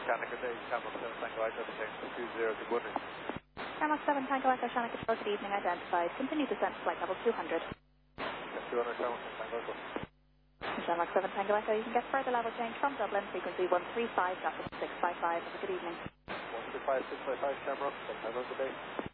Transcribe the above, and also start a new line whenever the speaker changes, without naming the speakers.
Shannon, good day. Shamrock 7 Tango Echo, change to 20, good morning.
Shamrock 7 Tango Echo, Shannon Control, good evening, identified. Continue descent to flight level 200.
Yes, 200, Shamrock 7 Tango Echo.
Shamrock 7 Tango Echo, you can get further level change from Dublin, frequency 135, traffic 655. Have a good evening.
135, 655, Shamrock 7 Tango, good day.